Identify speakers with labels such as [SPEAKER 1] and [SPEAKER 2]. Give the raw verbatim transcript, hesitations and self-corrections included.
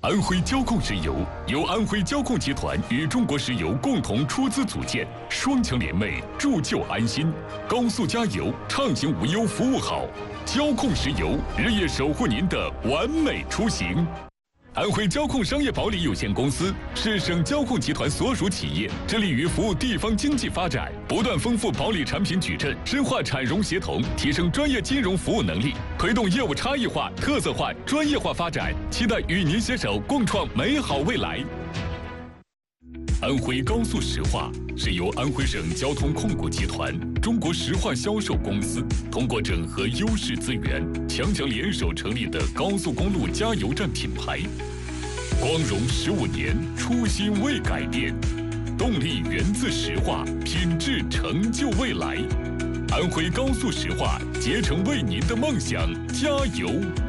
[SPEAKER 1] 安徽交控石油由安徽交控集团与中国石油共同出资组建，双强联袂，铸就安心。高速加油，畅行无忧，服务好。交控石油日夜守护您的完美出行。安徽交控商业保理有限公司是省交控集团所属企业，致力于服务地方经济发展，不断丰富保理产品矩阵，深化产融协同，提升专业金融服务能力，推动业务差异化、特色化、专业化发展，期待与您携手共创美好未来。安徽高速石化是由安徽省交通控股集团、中国石化销售公司通过整合优势资源，强强联手成立的高速公路加油站品牌。光荣十五年，初心未改变，动力源自石化，品质成就未来。安徽高速石化，竭诚为您的梦想加油。